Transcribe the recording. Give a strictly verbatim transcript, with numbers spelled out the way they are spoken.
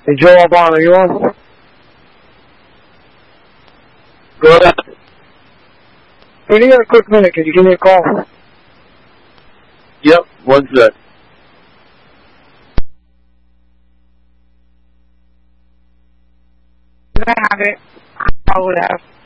Hey, Joe Albano, are you on? Go ahead. When you got a quick minute, could you give me a call? Yep, one sec. I have it. I would have.